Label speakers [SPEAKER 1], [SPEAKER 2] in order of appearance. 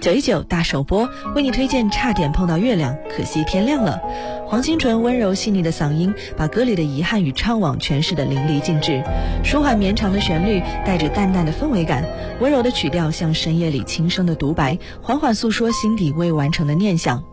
[SPEAKER 1] 919大首播为你推荐差点碰到月亮，可惜天亮了。黄清纯温柔细腻的嗓音把歌里的遗憾与怅惘诠释得淋漓尽致，舒缓绵长的旋律带着淡淡的氛围感，温柔的曲调像深夜里轻声的独白，缓缓诉说心底未完成的念想。